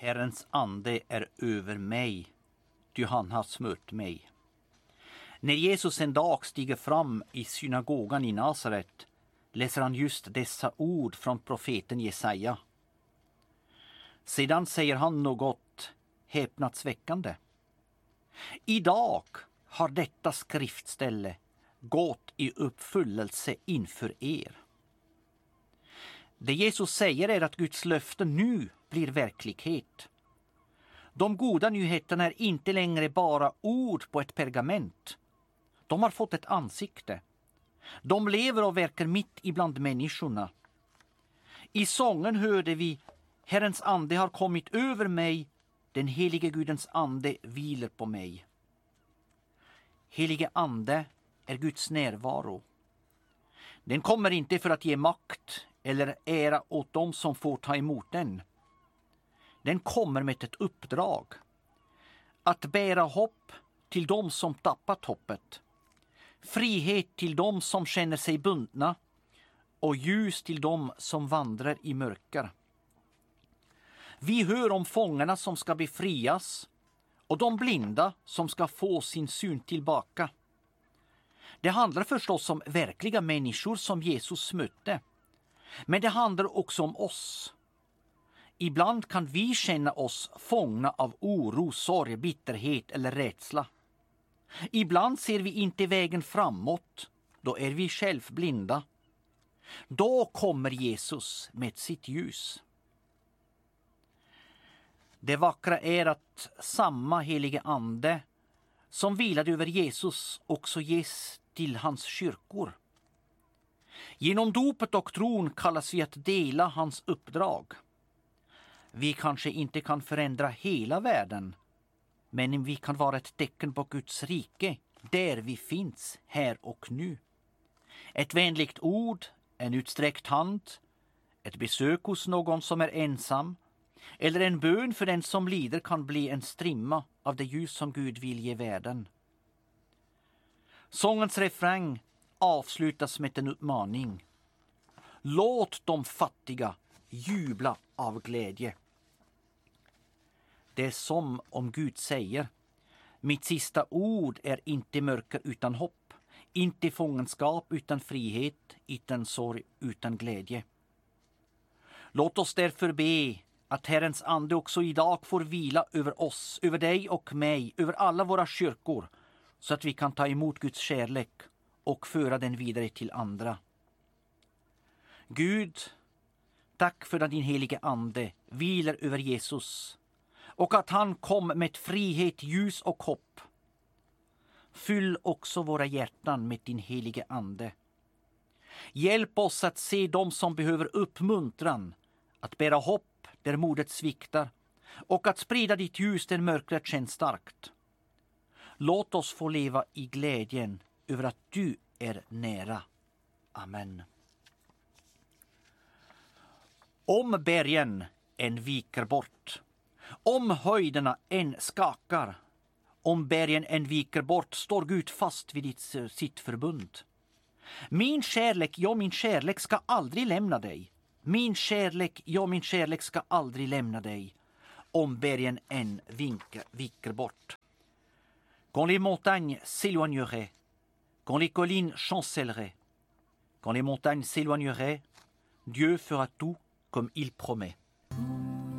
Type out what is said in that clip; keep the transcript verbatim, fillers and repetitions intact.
Herrens ande är över mig, ty han har smört mig. När Jesus en dag stiger fram i synagogan i Nasaret läser han just dessa ord från profeten Jesaja. Sedan säger han något häpnadsväckande. Idag har detta skriftställe gått i uppfyllelse inför er. Det Jesus säger är att Guds löfte nu blir verklighet. De goda nyheterna är inte längre bara ord på ett pergament. De har fått ett ansikte. De lever och verkar mitt ibland människorna. I sången hörde vi: Herrens ande har kommit över mig, den helige Gudens ande vilar på mig. Helige ande är Guds närvaro. Den kommer inte för att ge makt eller ära åt dem som får ta emot den. Den kommer med ett uppdrag. Att bära hopp till dem som tappat hoppet. Frihet till dem som känner sig bundna. Och ljus till dem som vandrar i mörker. Vi hör om fångarna som ska befrias. Och de blinda som ska få sin syn tillbaka. Det handlar förstås om verkliga människor som Jesus mötte. Men det handlar också om oss. Ibland kan vi känna oss fångna av oro, sorg, bitterhet eller rädsla. Ibland ser vi inte vägen framåt. Då är vi själv blinda. Då kommer Jesus med sitt ljus. Det vackra är att samma helige ande som vilade över Jesus också ges till hans kyrkor. Genom dopet och tron kallas vi att dela hans uppdrag. Vi kanske inte kan förändra hela världen, men vi kan vara ett tecken på Guds rike där vi finns här och nu. Ett vänligt ord, en utsträckt hand, ett besök hos någon som är ensam eller en bön för den som lider kan bli en strimma av det ljus som Gud vill ge världen. Sångens refräng avslutas med en uppmaning. Låt de fattiga jubla av glädje. Det är som om Gud säger: mitt sista ord är inte mörker utan hopp, inte fångenskap utan frihet, utan sorg utan glädje. Låt oss därför be att Herrens ande också idag får vila över oss, över dig och mig, över alla våra kyrkor, så att vi kan ta emot Guds kärlek och föra den vidare till andra. Gud, tack för att din helige ande vilar över Jesus och att han kom med frihet, ljus och hopp. Fyll också våra hjärtan med din helige ande. Hjälp oss att se dem som behöver uppmuntran, att bära hopp där modet sviktar och att sprida ditt ljus där mörkret känns starkt. Låt oss få leva i glädjen över att du är nära. Amen. Om bergen än viker bort, om höjderna än skakar, om bergen än viker bort, står Gud fast vid ditt, sitt förbund. Min kärlek, ja min kärlek ska aldrig lämna dig. Min kärlek, ja min kärlek ska aldrig lämna dig. Om bergen än viker, viker bort. Quand les montagnes s'éloigneraient, quand les collines chancelleraient, quand les montagnes s'éloigneraient, Dieu fera tout comme il promet.